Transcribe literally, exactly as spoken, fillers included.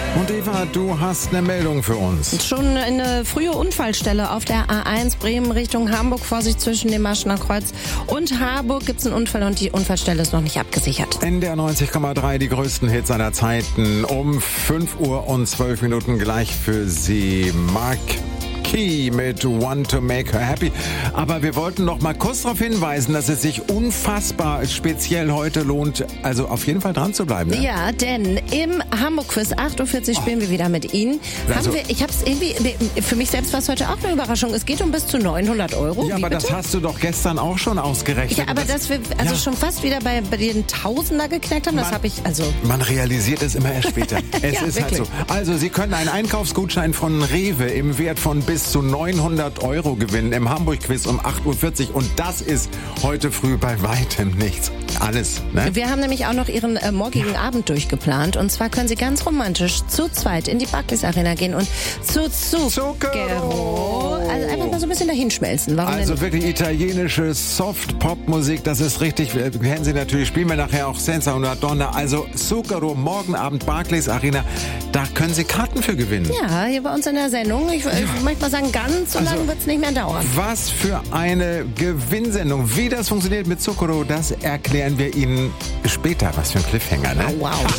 Und Eva, du hast eine Meldung für uns. Schon eine frühe Unfallstelle auf der A eins Bremen Richtung Hamburg. Vorsicht, zwischen dem Maschener Kreuz und Harburg gibt es einen Unfall und die Unfallstelle ist noch nicht abgesichert. N D R neunzig Komma drei, die größten Hits aller Zeiten. Um fünf Uhr und zwölf Minuten gleich für Sie. Mark Key mit Want to Make Her Happy. Aber wir wollten noch mal kurz darauf hinweisen, dass es sich unfassbar speziell heute lohnt, also auf jeden Fall dran zu bleiben. Ne? Ja, denn im Hamburg-Quiz acht Uhr vierzig spielen oh. wir wieder mit Ihnen. Also, haben wir, ich habe es irgendwie, für mich selbst war es heute auch eine Überraschung. Es geht um bis zu neunhundert Euro. Ja, Wie aber bitte? Das hast du doch gestern auch schon ausgerechnet. Ja, aber dass wir also ja. schon fast wieder bei, bei den Tausender geknackt haben, man, das habe ich also... Man realisiert es immer erst später. Es ja, ist wirklich. halt so. Also, Sie können einen Einkaufsgutschein von Rewe im Wert von bis zu neunhundert Euro gewinnen im Hamburg-Quiz um acht Uhr vierzig. Und das ist heute früh bei weitem nichts. Alles, ne? Wir haben nämlich auch noch Ihren äh, morgigen ja. Abend durchgeplant. Und zwar können Sie ganz romantisch zu zweit in die Barclays Arena gehen und zu Zucchero. Also einfach mal so ein bisschen dahinschmelzen. Warum also denn? Wirklich italienische Soft-Pop-Musik, das ist richtig. Kennen Sie natürlich, spielen wir nachher auch Senza und Madonna. Also Zucchero, morgen Abend Barclays Arena. Da können Sie Karten für gewinnen. Ja, hier bei uns in der Sendung. Ich, ja. ich möchte mal sagen, ganz so also, lange wird es nicht mehr dauern. Was für eine Gewinnsendung. Wie das funktioniert mit Zucchero, das erklären wir Ihnen später. Was für ein Cliffhanger, ne? Oh, wow.